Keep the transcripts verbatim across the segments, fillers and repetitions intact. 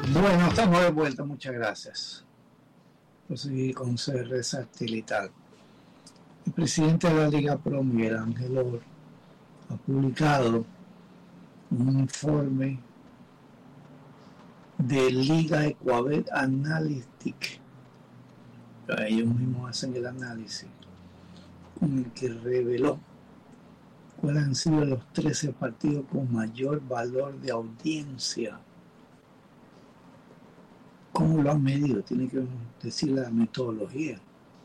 Bueno, estamos de vuelta, muchas gracias por seguir con C R Satelital. El presidente de la Liga Pro, Miguel Ángel Or, ha publicado un informe de Liga Equabet Analytics. Ellos mismos hacen el análisis, con el que reveló cuáles han sido los trece partidos con mayor valor de audiencia. ¿Cómo lo han medido? Tiene que decir la metodología.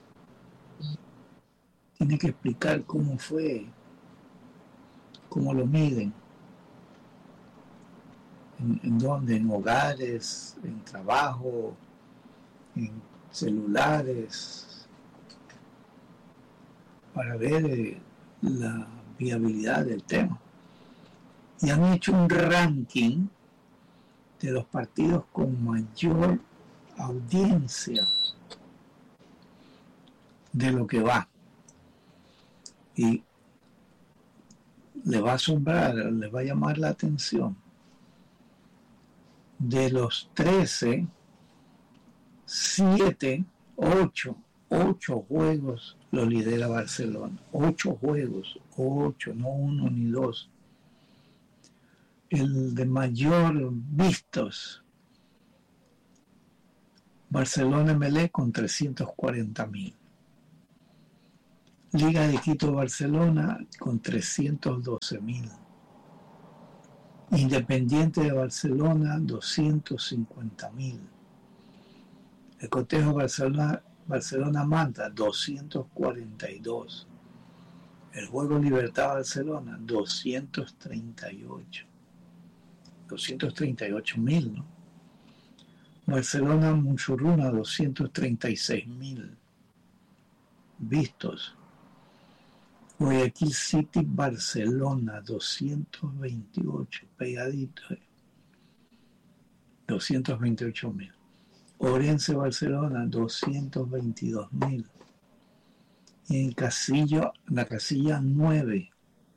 Tiene que explicar cómo fue, cómo lo miden, en, en dónde, en hogares, en trabajo, en celulares, para ver eh, la viabilidad del tema. Y han hecho un ranking de los partidos con mayor audiencia de lo que va. Y le va a asombrar, le va a llamar la atención. De los trece, siete, ocho, ocho juegos lo lidera Barcelona. ocho juegos, ocho, no uno ni dos. El de mayor vistos, Barcelona Emelec con trescientos cuarenta mil. Liga de Quito Barcelona con trescientos doce mil. Independiente de Barcelona doscientos cincuenta mil. El cotejo Barcelona, Barcelona Manta doscientos cuarenta y dos. El Juego Libertad Barcelona doscientos treinta y ocho. doscientos treinta y ocho mil, ¿no? Barcelona Muchurruna doscientos treinta y seis mil vistos. Guayaquil City Barcelona doscientos veintiocho, pegadito, eh. doscientos veintiocho mil. Orense Barcelona doscientos veintidós mil. Y en Casillo, la casilla nueve,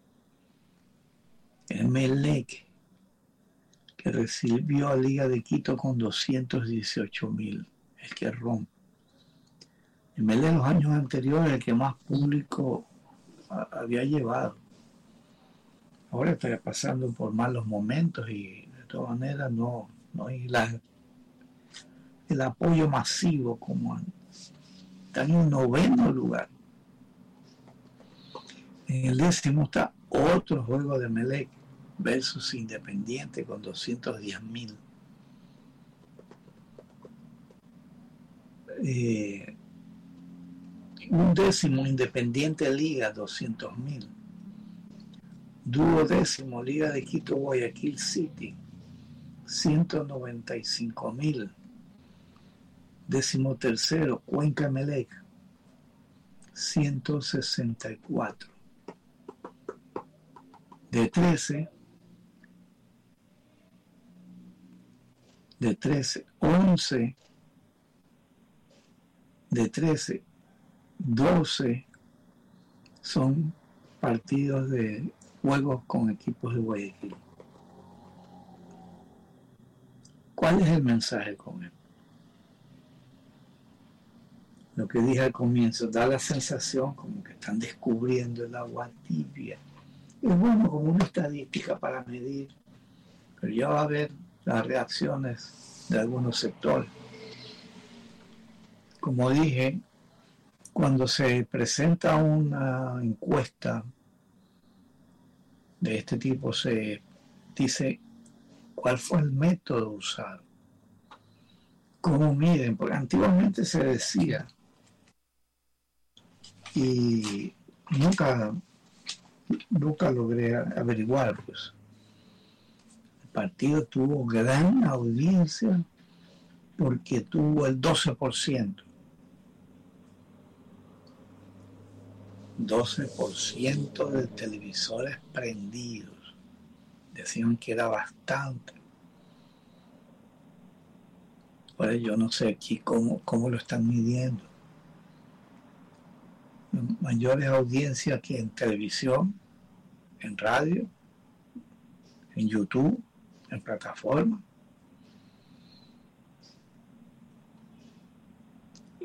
Emelec, que recibió a Liga de Quito con doscientos dieciocho mil, el que rompe. Emelec en los años anteriores el que más público había llevado. Ahora está pasando por malos momentos y de todas maneras no, no hay la, el apoyo masivo como antes. Está en el noveno lugar. En el décimo está otro juego de Emelec versus Independiente con doscientos diez mil. Eh, un décimo Independiente Liga doscientos mil. Duodécimo Liga de Quito Guayaquil City ciento noventa y cinco mil. Décimo tercero Cuenca Emelec ciento sesenta y cuatro. De trece, de trece, once, de trece, doce son partidos de juegos con equipos de Guayaquil. ¿Cuál es el mensaje con él? Lo que dije al comienzo, da la sensación como que están descubriendo el agua tibia. Es bueno como una estadística para medir, pero ya va a ver las reacciones de algunos sectores. Como dije, cuando se presenta una encuesta de este tipo, se dice cuál fue el método usado, cómo miden, porque antiguamente se decía y nunca nunca logré averiguar, pues el partido tuvo gran audiencia porque tuvo el doce por ciento doce por ciento de televisores prendidos. Decían que era bastante. Pues yo no sé aquí cómo, cómo lo están midiendo. Mayores audiencias que en televisión, en radio, en YouTube, en plataforma.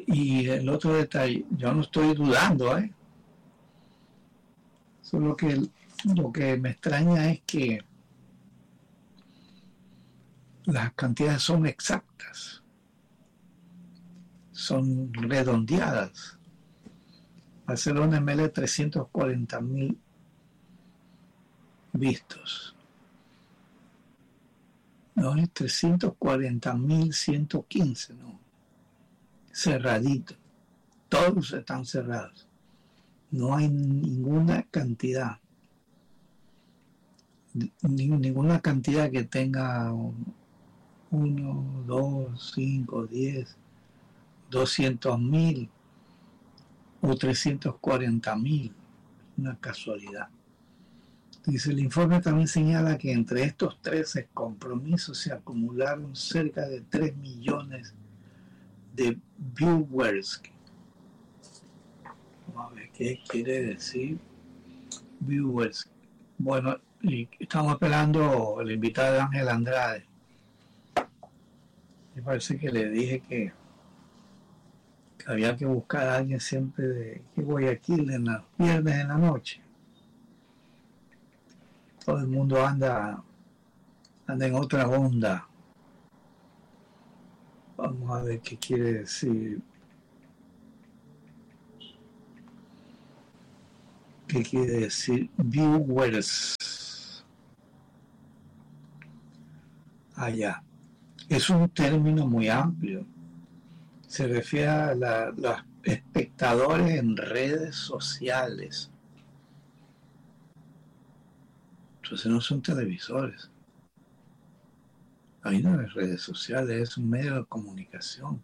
Y el otro detalle, yo no estoy dudando, ¿eh? Solo que lo que me extraña es que las cantidades son exactas, son redondeadas. Barcelona M L trescientos cuarenta mil vistos. No, es trescientos cuarenta mil ciento quince, ¿no? Cerradito. Todos están cerrados. No hay ninguna cantidad. Ninguna cantidad que tenga uno, dos, cinco, diez, doscientos mil o trescientos cuarenta mil. Una casualidad. Dice, el informe también señala que entre estos trece compromisos se acumularon cerca de tres millones de viewers. Vamos a ver qué quiere decir viewers. Bueno, y estamos esperando el invitado de Ángel Andrade. Me parece que le dije que, que había que buscar a alguien siempre de que Guayaquil en los viernes en la noche. Todo el mundo anda, anda en otra onda. Vamos a ver qué quiere decir. ¿Qué quiere decir viewers? Allá. Es un término muy amplio. Se refiere a la, los espectadores en redes sociales. Entonces no son televisores. Ahí no es redes sociales, es un medio de comunicación.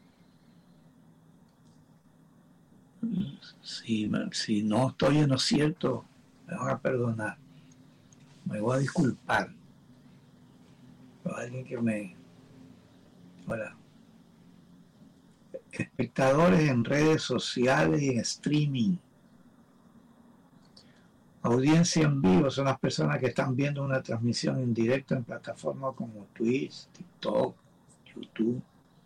Si, si no estoy en lo cierto, me van a perdonar. Me voy a disculpar. Pero alguien que me... Bueno, espectadores en redes sociales y en streaming. Audiencia en vivo son las personas que están viendo una transmisión en directo en plataformas como Twitch, TikTok, YouTube.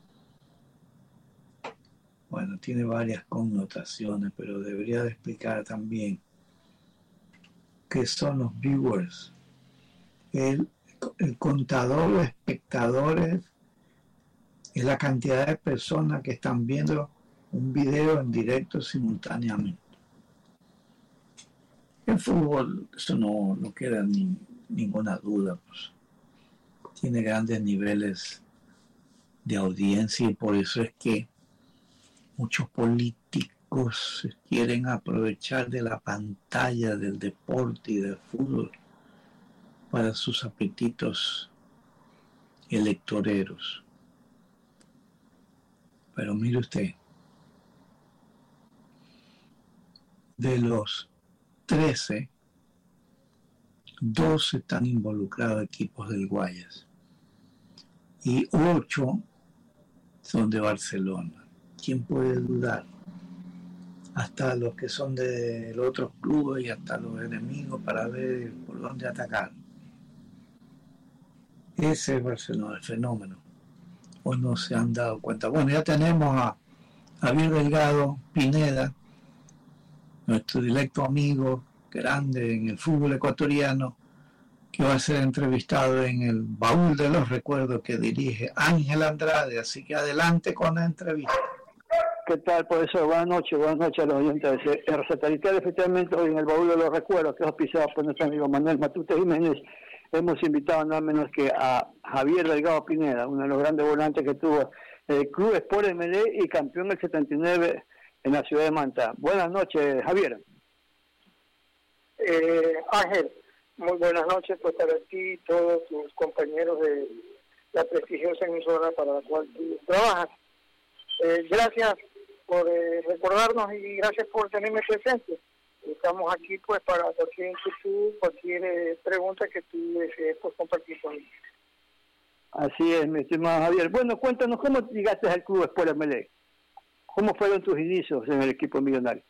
Bueno, tiene varias connotaciones, pero debería de explicar también qué son los viewers. El, el contador de espectadores es la cantidad de personas que están viendo un video en directo simultáneamente. El fútbol, eso no, no queda ni, ninguna duda, pues. Tiene grandes niveles de audiencia y por eso es que muchos políticos quieren aprovechar de la pantalla del deporte y del fútbol para sus apetitos electoreros. Pero mire usted, de los trece, dos están involucrados equipos del Guayas y ocho son de Barcelona. ¿Quién puede dudar? Hasta los que son de los otros clubes y hasta los enemigos para ver por dónde atacar. Ese es Barcelona, el fenómeno. Hoy no se han dado cuenta. Bueno, ya tenemos a Javier Delgado Pineda, nuestro directo amigo grande en el fútbol ecuatoriano, que va a ser entrevistado en el Baúl de los Recuerdos que dirige Ángel Andrade. Así que adelante con la entrevista. ¿Qué tal, profesor? Buenas noches, buenas noches a los oyentes de R Satelital. Efectivamente, hoy en el Baúl de los Recuerdos, que es auspiciado por nuestro amigo Manuel Matute Jiménez, hemos invitado nada menos que a Javier Delgado Pineda, uno de los grandes volantes que tuvo el Club Sport M L y campeón del setenta y nueve en la ciudad de Manta. Buenas noches, Javier. Eh, Ángel, muy buenas noches pues para ti y todos tus compañeros de la prestigiosa emisora para la cual tú trabajas. Eh, gracias por eh, recordarnos y gracias por tenerme presente. Estamos aquí pues para cualquier inquietud, cualquier eh, pregunta que tú desees pues, compartir conmigo. Así es, mi estimado Javier. Bueno, cuéntanos, ¿cómo llegaste al Club Sport M L? ¿Cómo fueron tus inicios en el equipo millonario?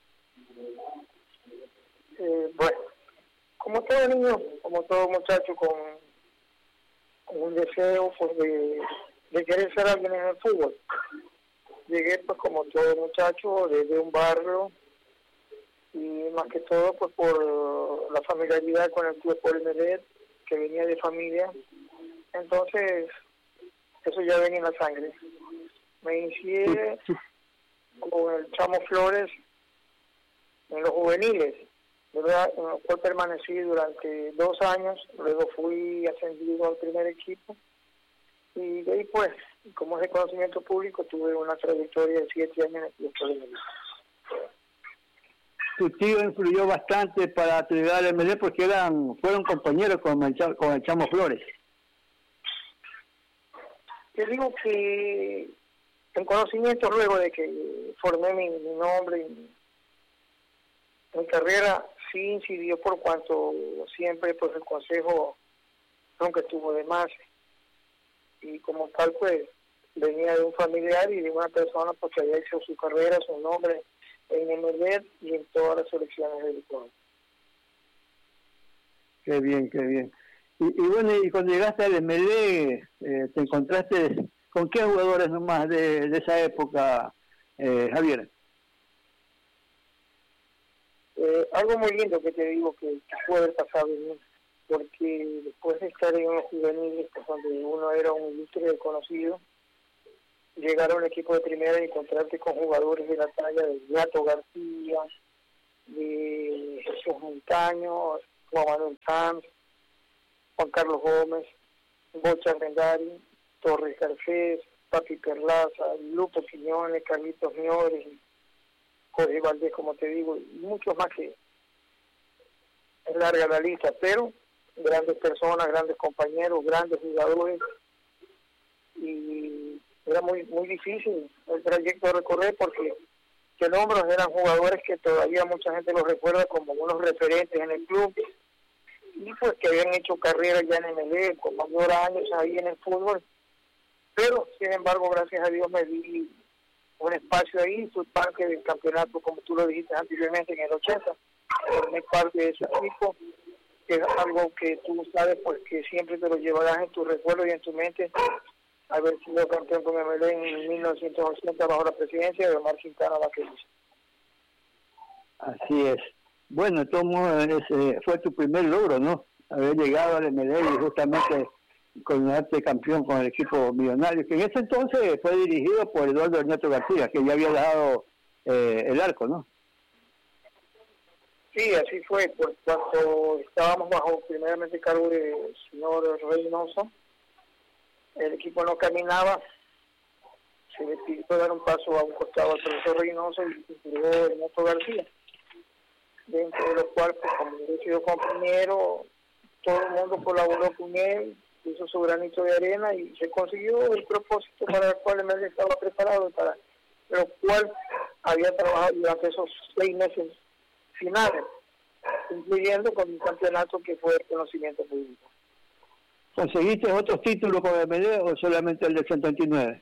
Eh, bueno, como todo niño, como todo muchacho con, con un deseo pues, de, de querer ser alguien en el fútbol. llegué pues como todo muchacho desde un barrio y más que todo pues por la familiaridad con el club Paul Emelec, que venía de familia, entonces eso ya venía en la sangre. Me inicié con el Chamo Flores en los juveniles, ¿verdad? En el cual permanecí durante dos años, luego fui ascendido al primer equipo y de ahí pues, como es de conocimiento público, tuve una trayectoria de siete años en el club Paul Emelec. Tu tío influyó bastante para tu llegada al M L E porque eran fueron compañeros con el, con el Chamo Flores. Te digo que en conocimiento, luego de que formé mi, mi nombre, mi, mi carrera, sí incidió por cuanto siempre pues el consejo nunca estuvo de más. Y como tal pues venía de un familiar y de una persona pues, que había hecho su carrera, su nombre en M L E y en todas las selecciones del Ecuador. Qué bien, qué bien. Y, y bueno, y cuando llegaste al M L E, eh, ¿te encontraste con qué jugadores nomás de, de esa época, eh, Javier? Eh, algo muy lindo que te digo que, que puede haber pasado en mí, porque después de estar en los juveniles, pues, donde uno era un ilustre desconocido, llegar a un equipo de primera y encontrarte con jugadores de la talla de Ñato García, de Jesús Montaño, Juan Manuel Sanz, Juan Carlos Gómez, Bocha Rendari, Torres Garcés, Papi Perlaza, Lupo Quiñones, Carlitos Ñores, Jorge Valdés, como te digo, y muchos más que es larga la lista, pero grandes personas, grandes compañeros, grandes jugadores, y era muy muy difícil el trayecto de recorrer porque que nombres eran jugadores que todavía mucha gente los recuerda como unos referentes en el club y pues que habían hecho carrera ya en M L E con mayor años ahí en el fútbol, pero sin embargo gracias a Dios me di un espacio ahí, fui parte del campeonato como tú lo dijiste anteriormente en el ochenta, formé parte de ese equipo, que es algo que tú sabes pues que siempre te lo llevarás en tu recuerdo y en tu mente, haber sido campeón con M L E en mil novecientos ochenta bajo la presidencia de Omar Quintana Vaqueros. Así es. Bueno, de todos modos, ese fue tu primer logro, ¿no? Haber llegado al M L E y justamente coronarte campeón con el equipo millonario, que en ese entonces fue dirigido por Eduardo Ernesto García, que ya había dado eh, el arco, ¿no? Sí, así fue. Pues cuando estábamos bajo primeramente cargo del señor Reynoso, el equipo no caminaba, se le pidió dar un paso a un costado al profesor Reynoso y se entregó Ernesto García, dentro de lo cual, pues como yo he sido compañero, todo el mundo colaboró con él, hizo su granito de arena y se consiguió el propósito para el cual él estaba preparado, para lo cual había trabajado durante esos seis meses finales, incluyendo con un campeonato que fue de conocimiento público. ¿Conseguiste otros títulos con el M L E o solamente el del setenta y nueve?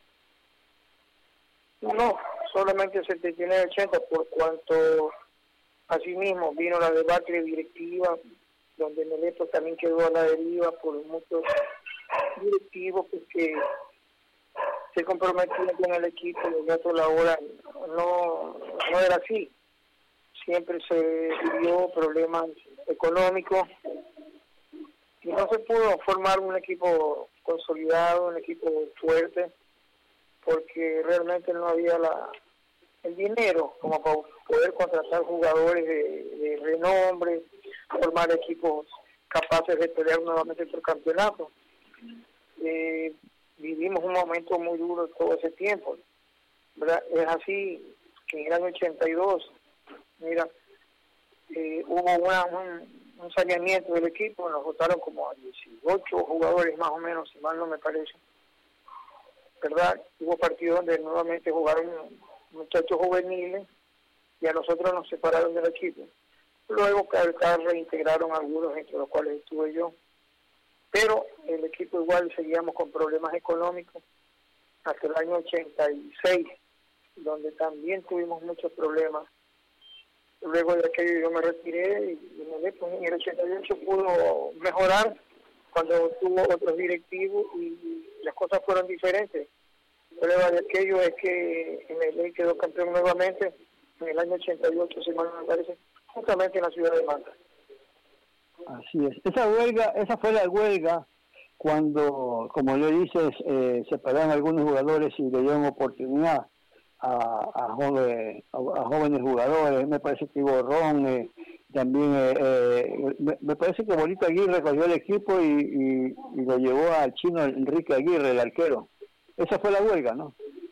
No, solamente el setenta y nueve ochenta, por cuanto asimismo vino la debacle directiva, donde M L E pues, también quedó a la deriva por muchos directivos pues, que se comprometían con el equipo y el otro la hora no, no era así. Siempre se vivió problemas económicos y no se pudo formar un equipo consolidado, un equipo fuerte, porque realmente no había la el dinero como para poder contratar jugadores de, de renombre, formar equipos capaces de pelear nuevamente por campeonato. Eh, vivimos un momento muy duro todo ese tiempo, ¿verdad? Es así que en el año ochenta y dos, mira, eh, hubo una, un, un saneamiento del equipo, nos votaron como a dieciocho jugadores más o menos, si mal no me parece, ¿verdad? Hubo partidos donde nuevamente jugaron muchachos juveniles y a nosotros nos separaron del equipo. Luego cada vez reintegraron algunos, entre los cuales estuve yo, pero el equipo igual seguíamos con problemas económicos hasta el año ochenta y seis, donde también tuvimos muchos problemas. Luego de aquello yo me retiré y en el ochenta y ocho pudo mejorar cuando tuvo otros directivos y las cosas fueron diferentes. prueba de aquello es que M L A quedó campeón nuevamente en el año ochenta y ocho, si mal no me parece, justamente en la ciudad de Manta. Así es. Esa huelga, esa fue la huelga cuando, como le dices, eh, separaron algunos jugadores y le dieron oportunidad a, a, joven, a, a jóvenes jugadores. Me parece que Borrón, eh, también, eh, eh, me, me parece que Bolito Aguirre cogió el equipo y, y, y lo llevó al chino Enrique Aguirre, el arquero. Esa fue la huelga, ¿no?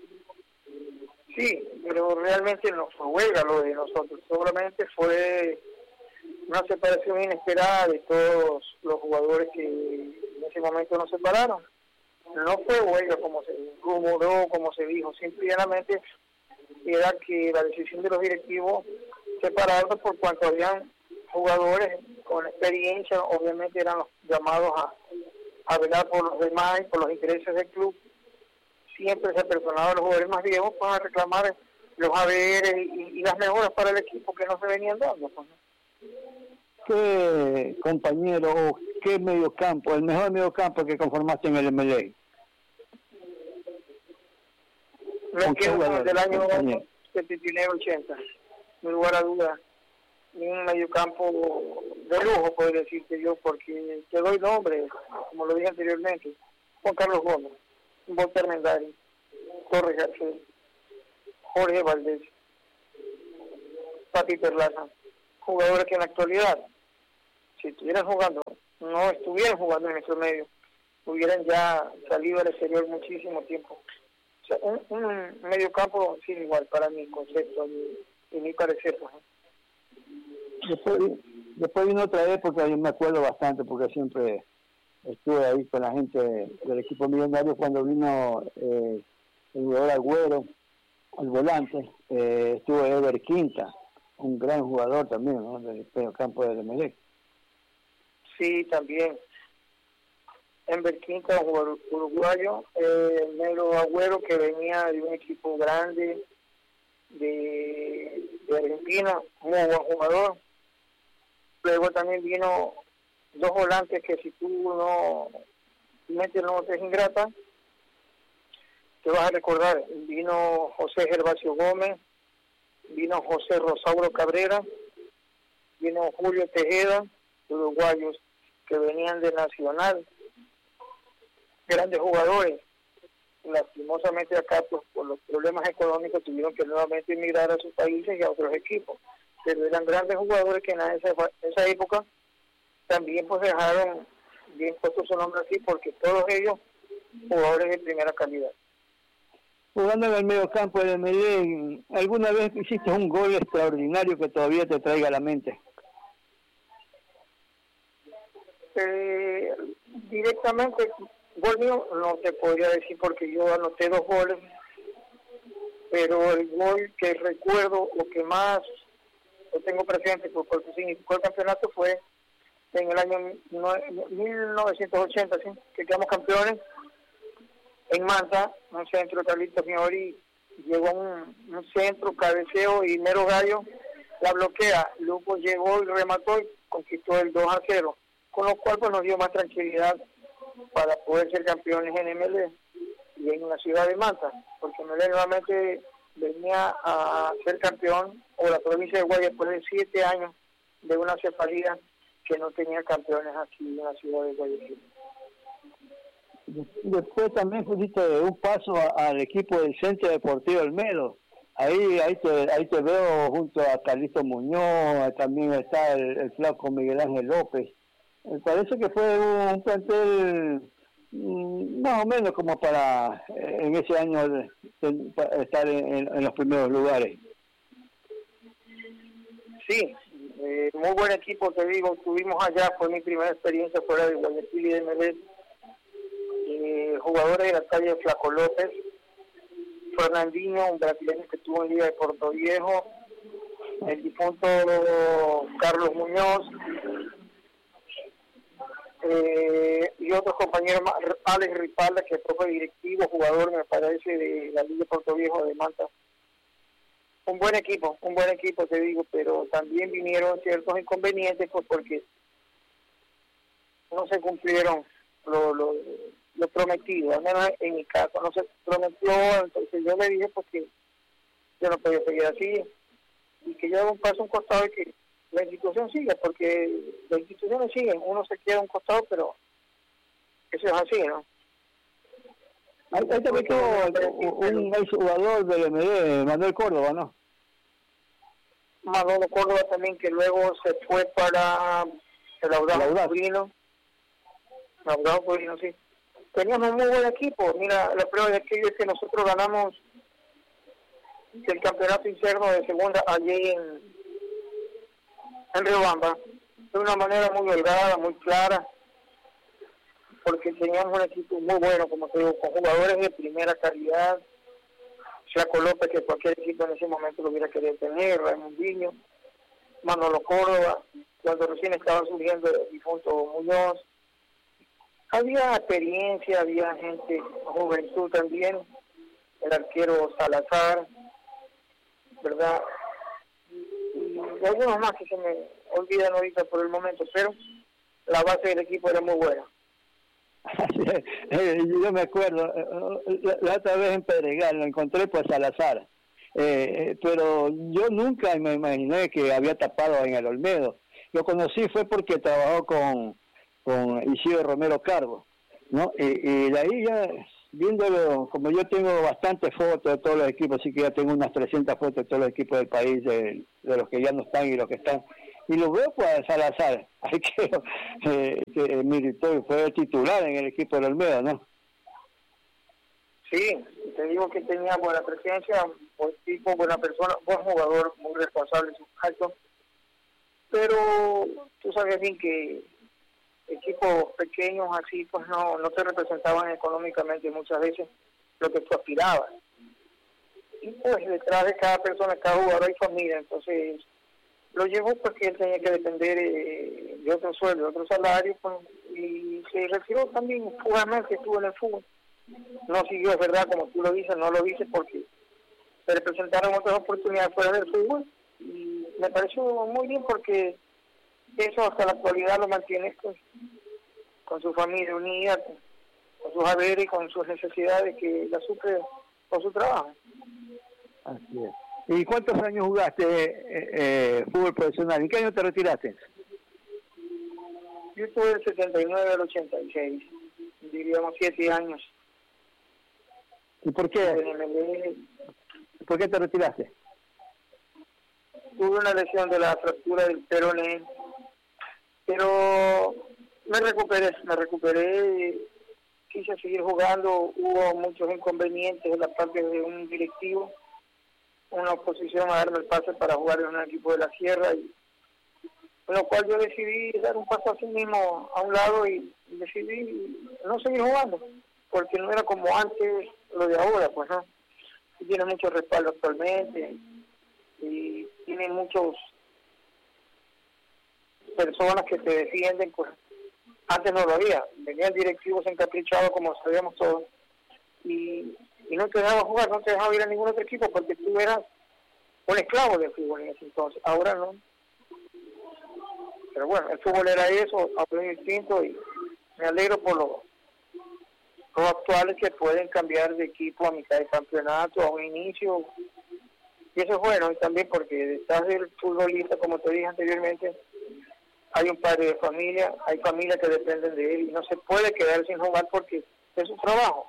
Sí, pero realmente no fue huelga lo de nosotros, seguramente fue una separación inesperada de todos los jugadores que en ese momento nos separaron. No fue huelga como se rumoró, como se dijo, simplemente era que la decisión de los directivos separarlos por cuanto habían jugadores con experiencia, obviamente eran los llamados a, a velar por los demás y por los intereses del club. Siempre se ha personado a los jugadores más viejos para reclamar los haberes y, y las mejoras para el equipo que no se venían dando. Pues. ¿Qué compañero o qué mediocampo, el mejor mediocampo que conformaste en el M L A? Me quedo con el del año setenta y nueve ochenta, sin lugar a dudas. Un mediocampo de lujo, puedo decirte yo, porque te doy nombre, como lo dije anteriormente, Juan Carlos Gómez, Walter Mendari, Torres García, Jorge Valdés, Papi Perlaza, jugadores que en la actualidad, si estuvieran jugando, no estuvieran jugando en nuestro medio, hubieran ya salido al exterior muchísimo tiempo. O sea, un, un medio campo sin igual para mi concepto y, y mi parecer. Pues. Después, después vino otra época, yo me acuerdo bastante porque siempre estuve ahí con la gente del equipo millonario cuando vino eh, el jugador Agüero, el volante, eh, estuvo Ever Quinta, un gran jugador también, ¿no? Del medio campo del M L E. Sí, también. Ever Quinta, un jugador uruguayo, eh, Negro Agüero, que venía de un equipo grande de, de Argentina, muy buen jugador. Luego también vino dos volantes que si tú no metes no te es ingrata, te vas a recordar. Vino José Gervasio Gómez, vino José Rosauro Cabrera, vino Julio Tejeda, uruguayos que venían de Nacional, grandes jugadores. Lastimosamente acá, pues, por los problemas económicos tuvieron que nuevamente emigrar a sus países y a otros equipos, pero eran grandes jugadores que en esa, esa época también pues dejaron bien puesto su nombre aquí, porque todos ellos jugadores de primera calidad. Jugando en el medio campo del M L E, ¿alguna vez hiciste un gol extraordinario que todavía te traiga a la mente? Eh, directamente, gol mío no te podría decir porque yo anoté dos goles, pero el gol que recuerdo, lo que más lo tengo presente, porque significó el campeonato, fue en el año mil novecientos ochenta, ¿sí? Que quedamos campeones en Manta, un centro de Carlitos Miori, llegó un, un centro, cabeceo y Mero Gallo la bloquea, Lugo llegó y remató y conquistó el dos a cero, con lo cual pues nos dio más tranquilidad para poder ser campeones en M L E y en la ciudad de Manta, porque M L E nuevamente venía a ser campeón, o la provincia de Guaya, después de siete años de una cefalía que no tenía campeones aquí en la ciudad de Guayaquil. Después también pusiste un paso a, al equipo del Centro Deportivo Olmedo. Ahí ahí te, ahí te veo junto a Carlito Muñoz, también está el, el flaco Miguel Ángel López. Me parece que fue un, un plantel mmm, más o menos como para eh, en ese año de, de, para estar en, en, en los primeros lugares. Sí, eh, muy buen equipo, te digo, tuvimos allá, fue mi primera experiencia fuera de Guayaquil y de M L E. Eh, jugadores de la calle Flaco López, Fernandinho, un brasileño que estuvo en Liga de Puerto Viejo, el difunto Carlos Muñoz, eh, y otros compañeros más, Alex Ripalda, que fue directivo, jugador, me parece, de la Liga de Puerto Viejo de Manta. Un buen equipo, un buen equipo, te digo, pero también vinieron ciertos inconvenientes pues porque no se cumplieron lo, lo, lo prometido, al menos en mi caso, no se prometió, entonces yo le dije pues que yo no podía seguir así, y que yo haga un paso a un costado y que la institución siga, porque las instituciones siguen, uno se queda a un costado, pero eso es así, ¿no? Ahí, ahí también tuvo un, un ex jugador del M D, Manuel Córdoba, ¿no? Manolo Córdoba también, que luego se fue para el Audaz Sobrino. El Audaz Sobrino, sí. Teníamos un muy buen equipo. Mira, la prueba de aquello es que nosotros ganamos el campeonato interno de segunda allí en, en Riobamba de una manera muy holgada, muy clara, porque teníamos un equipo muy bueno, como te digo, con jugadores de primera calidad. Flaco López, que cualquier equipo en ese momento lo hubiera querido tener, Raimundinho, Manolo Córdoba, cuando recién estaba surgiendo el difunto Muñoz. Había experiencia, había gente, juventud también, el arquero Salazar, ¿verdad? Y algunos más que se me olvidan ahorita por el momento, pero la base del equipo era muy buena. Yo me acuerdo, la, la otra vez en Pedregal lo encontré por Salazar, eh, pero yo nunca me imaginé que había tapado en el Olmedo. Lo conocí fue porque trabajó con, con Isidro Romero Carbo, ¿no? Y, y de ahí ya, viéndolo, como yo tengo bastantes fotos de todos los equipos, así que ya tengo unas trescientas fotos de todos los equipos del país, de, de los que ya no están y los que están, y lo veo pues a Salazar, hay que, eh, que militó, fue titular en el equipo del Olmedo, ¿no? Sí, te digo que tenía buena presencia, buen tipo, buena persona, buen jugador, muy responsable en su acto, pero tú sabes bien que equipos pequeños así pues no, no te representaban económicamente muchas veces lo que tú aspirabas, y pues detrás de cada persona, cada jugador hay familia, entonces lo llevó porque él tenía que depender eh, de otro sueldo, de otro salario, pues, y se retiró también fugazmente, estuvo en el fútbol. No siguió, es verdad, como tú lo dices, no lo dices porque se le presentaron otras oportunidades fuera del fútbol, y me pareció muy bien porque eso hasta la actualidad lo mantiene pues, con su familia unida, con, con sus haberes y con sus necesidades que la suple con su trabajo. Así es. ¿Y cuántos años jugaste eh, eh, fútbol profesional? ¿En qué año te retiraste? Yo estuve del setenta y nueve al ochenta y seis, diríamos siete años. ¿Y por qué? ¿Por qué te retiraste? Tuve una lesión de la fractura del peroné, pero me recuperé, me recuperé, quise seguir jugando, hubo muchos inconvenientes de la parte de un directivo, una oposición a darme el pase para jugar en un equipo de la Sierra, y con lo cual yo decidí dar un paso así mismo a un lado y decidí no seguir jugando, porque no era como antes lo de ahora, pues no. Y tiene mucho respaldo actualmente y tiene muchos personas que te defienden, pues antes no lo había, venían directivos encaprichados como sabíamos todos y y no te dejaba jugar, no te dejaba ir a ningún otro equipo porque tú eras un esclavo del fútbol en ese entonces, ahora no. Pero bueno, el fútbol era eso, ahora es distinto y me alegro por los, los actuales que pueden cambiar de equipo a mitad de campeonato, a un inicio, y eso es bueno, y también porque detrás del futbolista, como te dije anteriormente, hay un padre de familia, hay familias que dependen de él y no se puede quedar sin jugar porque es su trabajo.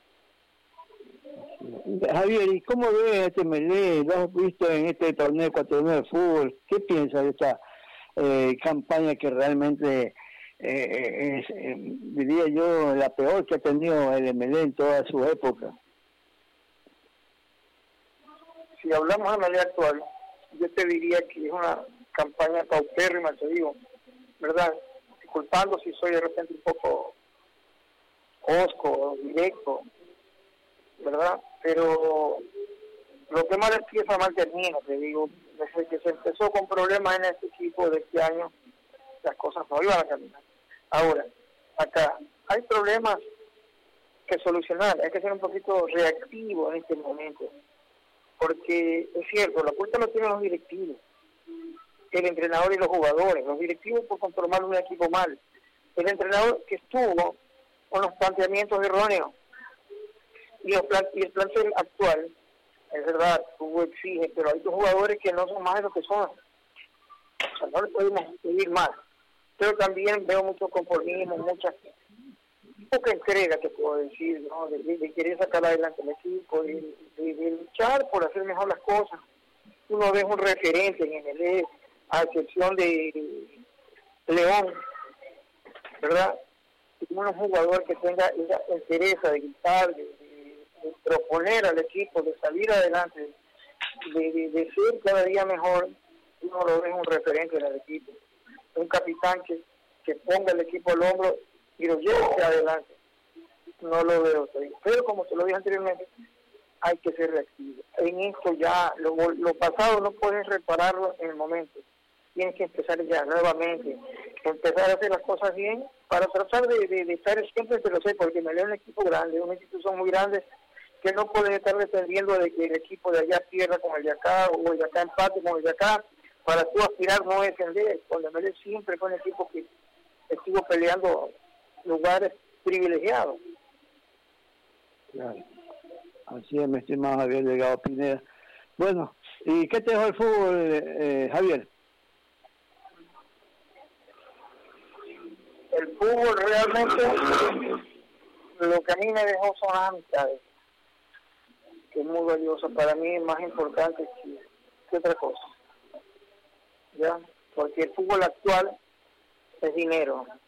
Javier, ¿y cómo ves este Melé? ¿Lo has visto en este torneo ecuatoriano de fútbol? ¿Qué piensas de esta eh, campaña que realmente eh, es, eh, diría yo, la peor que ha tenido el Melé en toda su época? Si hablamos de Melé actual, yo te diría que es una campaña paupérrima, te digo, ¿verdad? Disculpando si soy de repente un poco osco, directo, ¿verdad? Pero lo que mal empieza, mal termina, te digo. Desde que se empezó con problemas en este equipo de este año, las cosas no iban a caminar. Ahora, acá hay problemas que solucionar, hay que ser un poquito reactivo en este momento, porque es cierto, la culpa no tienen los directivos, el entrenador y los jugadores, los directivos por conformar un equipo mal, el entrenador que estuvo unos planteamientos erróneos. Y, los plan, y el plantel actual, es verdad, tú exige, pero hay dos jugadores que no son más de lo que son. O sea, no le podemos pedir más. Pero también veo mucho conformismo, mucha poca entrega, te puedo decir, ¿no? De, de, de querer sacar adelante el equipo, de, de, de luchar por hacer mejor las cosas. Uno ve un referente en M L E, a excepción de León, ¿verdad? Un jugador que tenga esa entereza de gritar, de, de, de proponer al equipo, de salir adelante, de, de, de ser cada día mejor. Uno lo ve un referente en el equipo, un capitán que, que ponga el equipo al hombro y lo lleve hacia adelante. No lo veo todavía. Pero como te lo dije anteriormente, hay que ser reactivo. En esto ya, lo, lo pasado no puedes repararlo en el momento. Tienes que empezar ya nuevamente, empezar a hacer las cosas bien para tratar de, de, de estar siempre entre los seis, porque me leo un equipo grande, una institución muy grande, que no puedes estar dependiendo de que el equipo de allá pierda con el de acá, o el de acá empate con el de acá, para tú aspirar no defender. Cuando me leo siempre fue un equipo que estuvo peleando lugares privilegiados. Claro. Así es, mi estimado Javier Delgado Pineda. Bueno, ¿y qué te dejó el fútbol, eh, Javier? El fútbol realmente, lo que a mí me dejó son amistades, que es muy valioso. Para mí es más importante que, que otra cosa, ¿ya? Porque el fútbol actual es dinero.